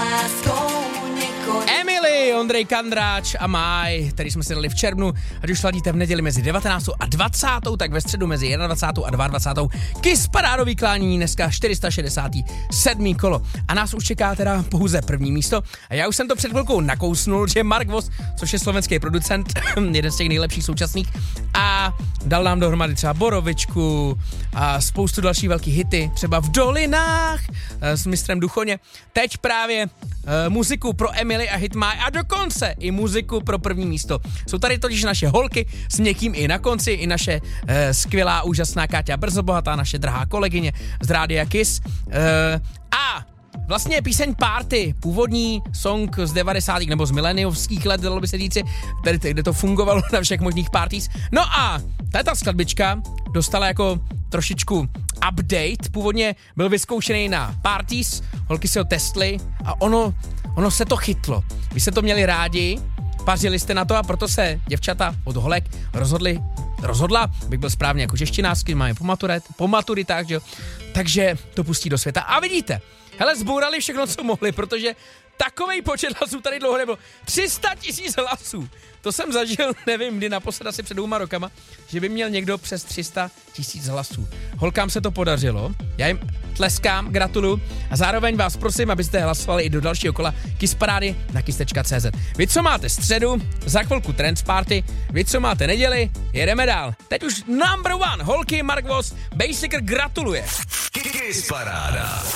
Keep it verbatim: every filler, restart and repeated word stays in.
Emily, Ondrej Kandráč a Maj, který jsme si dali v červnu, ať už sladíte v neděli mezi devatenáctou a dvacátou, tak ve středu mezi dvacátou první a dvacátou druhou Kiss parádový klánění, dneska čtyři sta šedesát sedm kolo. A nás už čeká teda pouze první místo. A já už jsem to před chvilkou nakousnul, že Mark Voss, což je slovenský producent, jeden z těch nejlepších současných, a dal nám dohromady třeba Borovičku a spoustu dalších velkých hity, třeba v Dolinách s mistrem Duchoně. Teď právě uh, muziku pro Emily a hit Maj a dokonce i muziku pro první místo. Jsou tady totiž naše holky s někým i na konci, i naše uh, skvělá, úžasná Káťa Brzobohatá, naše drahá kolegyně z Rádia Kiss. Uh, a vlastně píseň Party, původní song z devadesátých nebo z mileniovských let, dalo by se říci, tady, kde to fungovalo na všech možných parties. No a tato skladbička dostala jako trošičku update, původně byl vyzkoušený na parties, holky si ho testly a ono, ono se to chytlo. Vy jste to měli rádi, pařili jste na to a proto se děvčata od holek rozhodli, rozhodla, bych byl správně jako češtinářsky, máme po, maturit, po maturitách, že jo? Takže to pustí do světa. A vidíte, hele, zbourali všechno, co mohli, protože takovej počet hlasů tady dlouho nebylo. tři sta tisíc hlasů. To jsem zažil, nevím, kdy naposled asi před dvouma rokama, že by měl někdo přes tři sta tisíc hlasů. Holkám se to podařilo, já jim tleskám, gratuluju a zároveň vás prosím, abyste hlasovali i do dalšího kola Kiss Parády na kiss tečka cé zet. Vy, co máte středu, za chvilku Trends Party, vy, co máte neděli, jedeme dál. Teď už number one, holky, Mark Voss, Basicer gratuluje. Kiss Paráda.